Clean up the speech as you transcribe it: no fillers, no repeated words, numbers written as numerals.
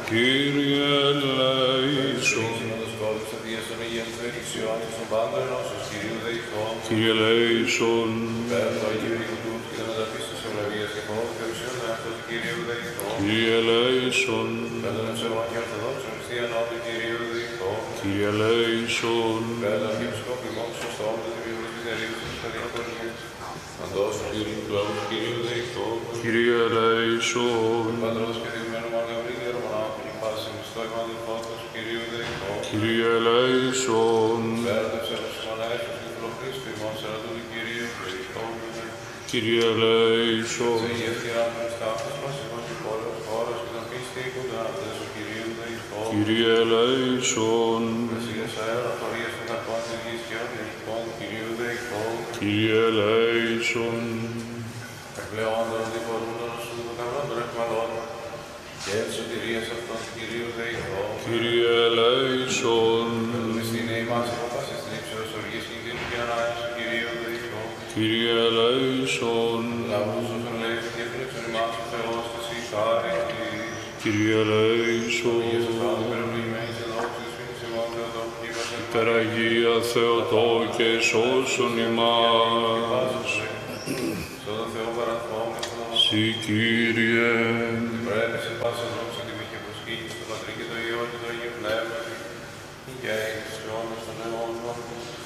Κύριε ελέησον. Κύριε ελέησον. Κύριε ελέησον. Κύριε ελέησον. Κύριε ελέησον. Κύριε ελέησον. Κύριε ελέησον. Κύριε ελέησον. Κύριε ελέησον. Κύριε ελέησον. Κύριε ελέησον. Κύριε ελέησον. Υπεραγία Θεοτό και σώσον ημάς. Συ Κύριε. Πρέπει σε πάσα δόξα τη Μηχευοσκή και στο Πατρί και το Υιό και το Αγίο Πνεύμα και στους αιώνας των αιώνων.